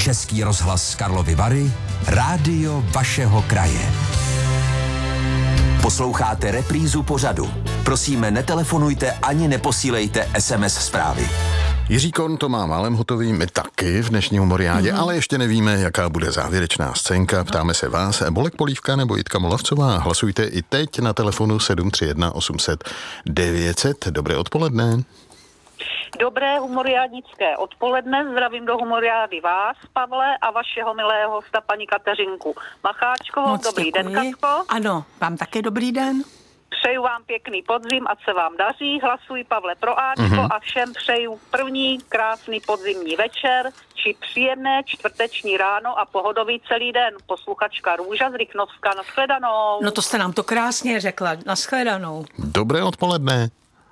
Český rozhlas Karlovy Vary, rádio vašeho kraje. Posloucháte reprízu pořadu. Prosíme, netelefonujte ani neposílejte SMS zprávy. Jiří Kohn to má málem hotový, my taky v dnešní Humoriádě, ale ještě nevíme, jaká bude závěrečná scénka. Ptáme se vás, Bolek Polívka nebo Jitka Molavcová. Hlasujte i teď na telefonu 731 800 900. Dobré odpoledne. Dobré humoriádnické odpoledne, zdravím do Humoriády vás, Pavle, a vašeho milého hosta, paní Kateřinku Macháčkovou. Moc dobrý děkuji. Den, Katko. Ano, vám také dobrý den. Přeju vám pěkný podzim, ať se vám daří. Hlasuji, Pavle, pro Ačko a všem přeju první krásný podzimní večer, či příjemné čtvrteční ráno a pohodový celý den. Posluchačka Růža z Rychnovska, nashledanou. No to jste nám to krásně řekla, nashledanou. Dobré odpoledne.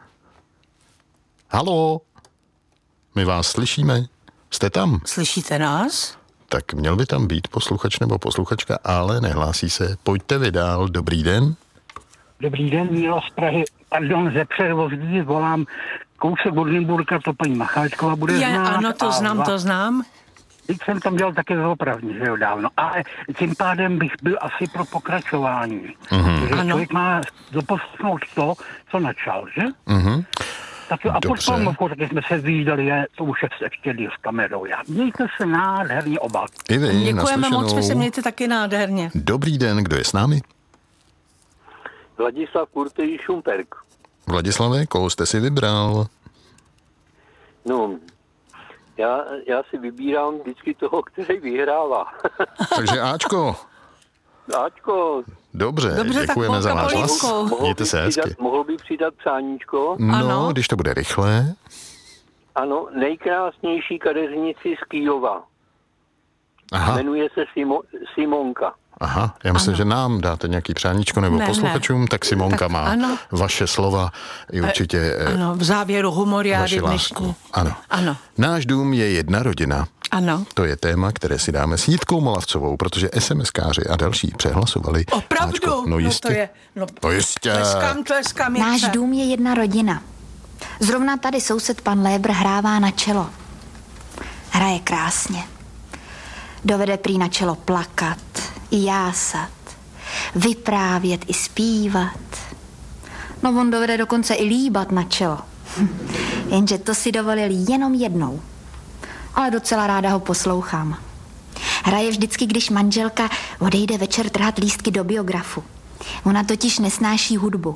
Haló, my vás slyšíme. Jste tam? Slyšíte nás? Tak měl by tam být posluchač nebo posluchačka, ale nehlásí se. Pojďte vy dál. Dobrý den. Dobrý den, Míla z Prahy. Pardon, ze Předvozí volám kousek od Nymburka, to paní Macháčková bude znát. Ano, to znám. Teď jsem tam dělal také zoopravní, že jo, dávno. Ale tím pádem bych byl asi pro pokračování. Že člověk má doposlechnout to, co načal, že? Tak a potom, taky jsme se výdali, to už je ještě s kamerou. Mějte se nádherně oba. I vy, děkujeme naslyšenou. moc, vy se mějte taky nádherně. Dobrý den, kdo je s námi? Vladislav Kurtej Šumperk. Vladislave, koho jste si vybral? No, já si vybírám vždycky toho, který vyhrává. Takže Ačko. Ačko. Dobře, tak děkujeme za váš hlas. Polívko. Mějte se hezky. Mohl by přidat přáníčko? No, Ano. když to bude rychle. Ano, nejkrásnější kadeřnici z Kyjova. Aha, Jmenuje se Simonka. aha, já myslím, že nám dáte nějaký přáníčko nebo Ne, posluchačům, tak Simonka Tak má ano. vaše slova i určitě Ano, v závěru Humoriády vaši dnešní. lásku. Ano. Ano. Náš dům je jedna rodina. Ano. To je téma, které si dáme s Jitkou Molavcovou, protože SMSkáři a další přehlasovali. Opravdu? Áčko, no jistě. to je, No jistě. Tleskám. Náš Jirce. dům je jedna rodina. Zrovna tady soused pan Lébr hrává na čelo. Hraje krásně. Dovede prý na čelo plakat, i jásat, vyprávět, i zpívat. No on dovede dokonce i líbat na čelo. Jenže to si dovolil jenom jednou. Ale docela ráda ho poslouchám. Hraje vždycky, když manželka odejde večer trhat lístky do biografu. Ona totiž nesnáší hudbu.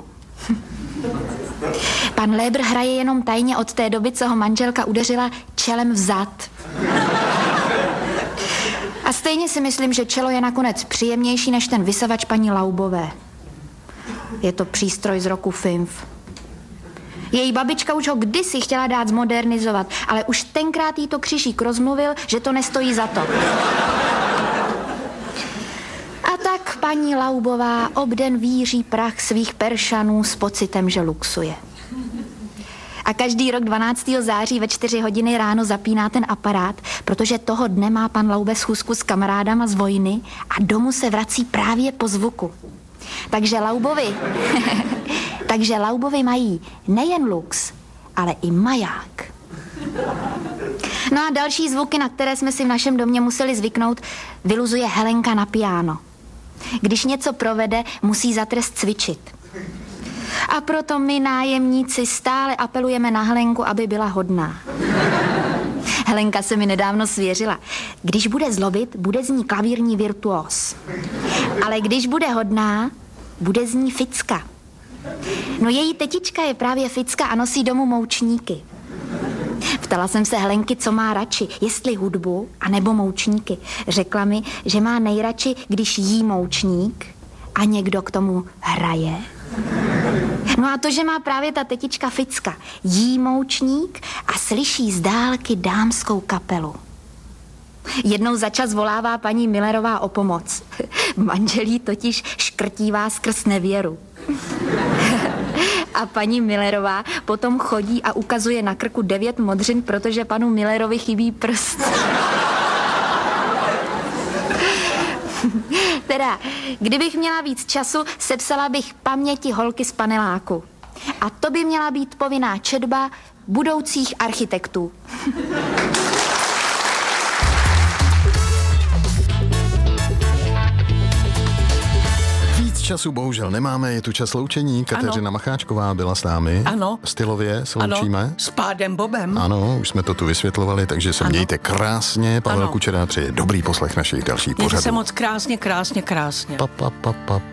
Pan Lébr hraje jenom tajně od té doby, co ho manželka udeřila čelem vzad. A stejně si myslím, že čelo je nakonec příjemnější než ten vysavač paní Laubové. Je to přístroj z roku FIMF. Její babička už ho kdysi chtěla dát zmodernizovat, ale už tenkrát jí to křišík rozmluvil, že to nestojí za to. A tak paní Laubová obden víří prach svých peršanů s pocitem, že luxuje. A každý rok 12. září ve 4 hodiny ráno zapíná ten aparát, protože toho dne má pan Laube schůzku s kamarádama z vojny a domů se vrací právě po zvuku. Takže Laubovi mají nejen lux, ale i maják. No a další zvuky, na které jsme si v našem domě museli zvyknout, vyluzuje Helenka na piano. Když něco provede, musí za trest cvičit. A proto my nájemníci stále apelujeme na Helenku, aby byla hodná. Helenka se mi nedávno svěřila. Když bude zlobit, bude z ní klavírní virtuós. Ale když bude hodná, bude z ní Ficka. No její tetička je právě Ficka a nosí domů moučníky. Ptala jsem se Helenky, co má radši, jestli hudbu anebo moučníky. Řekla mi, že má nejradši, když jí moučník a někdo k tomu hraje. No a to, že má právě ta tetička Ficka, jí moučník a slyší z dálky dámskou kapelu. Jednou za čas volává paní Millerová o pomoc. Manželí totiž škrtívá skrz nevěru. A paní Millerová potom chodí a ukazuje na krku 9 modřin, protože panu Millerovi chybí prst. Teda, kdybych měla víc času, sepsala bych paměti holky z paneláku. A to by měla být povinná četba budoucích architektů. času bohužel nemáme, je tu čas loučení. Kateřina Macháčková byla s námi. Ano. Stylově se loučíme. Ano, s Pádem Bobem. Ano, už jsme to tu vysvětlovali, takže se mějte krásně. Pavel Kučera přeje dobrý poslech našich dalších pořadů. Mějte se moc krásně. Pa.